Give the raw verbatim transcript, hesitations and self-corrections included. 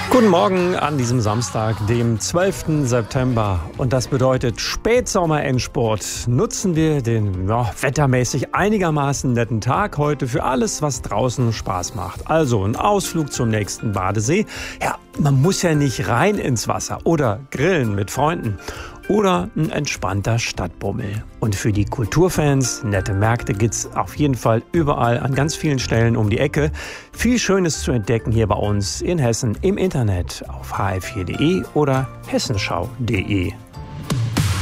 Guten Morgen an diesem Samstag, dem zwölften September. Und das bedeutet Spätsommer-Endspurt. Nutzen wir den ja, wettermäßig einigermaßen netten Tag heute für alles, was draußen Spaß macht. Also ein Ausflug zum nächsten Badesee. Ja, man muss ja nicht rein ins Wasser oder grillen mit Freunden. Oder ein entspannter Stadtbummel. Und für die Kulturfans, nette Märkte gibt's auf jeden Fall überall an ganz vielen Stellen um die Ecke. Viel Schönes zu entdecken hier bei uns in Hessen im Internet auf h f vier punkt d e oder hessenschau punkt d e.